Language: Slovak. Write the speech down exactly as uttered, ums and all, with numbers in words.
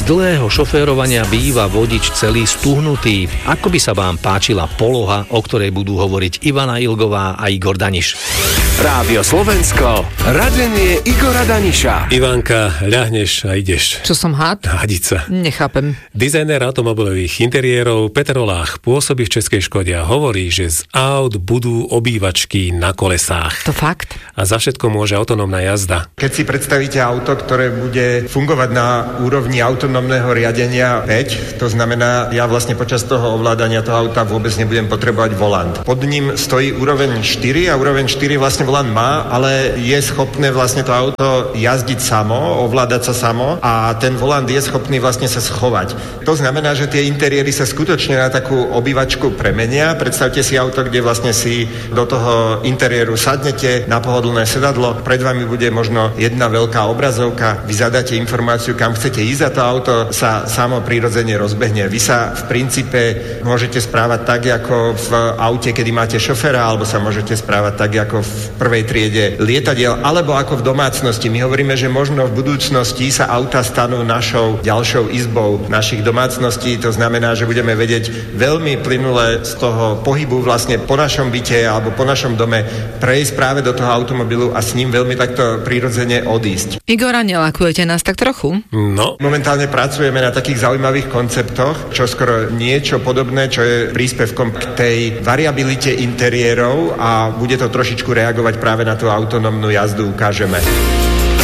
dlhého šoférovania býva vodič celý stuhnutý. Ako by sa vám páčila poloha, o ktorej budú hovoriť Ivana Ilgová a Igor Daniš? Rádio Slovensko, radenie Igora Daniša. Ivanka, ľahneš a ideš. Čo som had? Hadica. Nechápem. Dizajner automobilových interiérov Peter Olách pôsobí v Českej Škode a hovorí, že z aut budú obývačky na kolesách. To fakt? A za všetko môže autonómna jazda. Keď si predstavíte auto, ktoré bude fungovať na úrovni autonómneho riadenia päť, to znamená, ja vlastne počas toho ovládania toho auta vôbec nebudem potrebovať volant. Pod ním stojí úroveň štyri a úroveň štyri vlastne volant má, ale je schopné vlastne to auto jazdiť samo, ovládať sa samo a ten volant je schopný vlastne sa schovať. To znamená, že tie interiéry sa skutočne na takú obývačku premenia. Predstavte si auto, kde vlastne si do toho interiéru sadnete na pohodlné sedadlo, pred vami bude možno jedna veľká obrazovka, vy zadáte informáciu, kam chcete ísť a to auto sa samo prirodzene rozbehne. Vy sa v princípe môžete správať tak, ako v aute, kedy máte šoféra, alebo sa môžete správať tak, ako v prvej triede lietadiel, alebo ako v domácnosti. My hovoríme, že možno v budúcnosti sa auta stanú našou ďalšou izbou našich domácností. To znamená, že budeme vedieť veľmi plynule z toho pohybu vlastne po našom byte alebo po našom dome prejsť práve do toho automobilu a s ním veľmi takto prirodzene odísť. Igora, nelakujete nás tak trochu? No. Momentálne pracujeme na takých zaujímavých konceptoch, čo skoro niečo podobné, čo je príspevkom k tej variabilite interiérov a bude to trošičku reagovať práve na tú autonómnu jazdu, ukážeme.